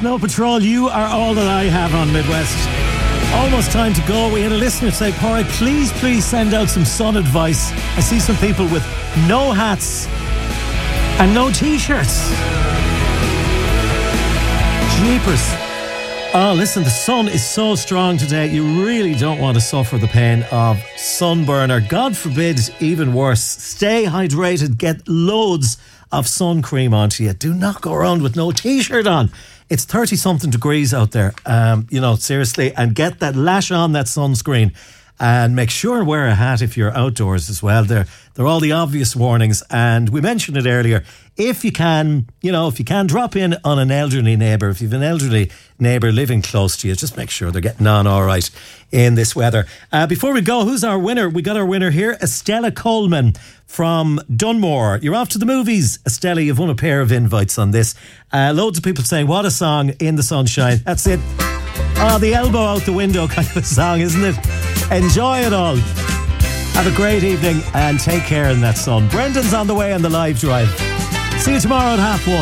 Snow Patrol, you are all that I have on Midwest. Almost time to go. We had a listener say, Porrick, please send out some sun advice. I see some people with no hats and no t-shirts. Jeepers. Oh, listen, the sun is so strong today. You really don't want to suffer the pain of sunburn, or God forbid, even worse. Stay hydrated. Get loads of sun cream onto you. Do not go around with no t-shirt on. It's 30-something degrees out there, seriously. And get that lash on that sunscreen. And make sure and wear a hat if you're outdoors as well. They're all the obvious warnings. And we mentioned it earlier. If you can drop in on an elderly neighbour, if you've an elderly neighbour living close to you, just make sure they're getting on all right in this weather. Before we go, who's our winner? We got our winner here, Estella Coleman from Dunmore. You're off to the movies, Estella. You've won a pair of invites on this. Loads of people saying, what a song, In the Sunshine. That's it. The elbow out the window kind of a song, isn't it? Enjoy it all. Have a great evening and take care in that sun. Brendan's on the way on the live drive. See you tomorrow at 1:30.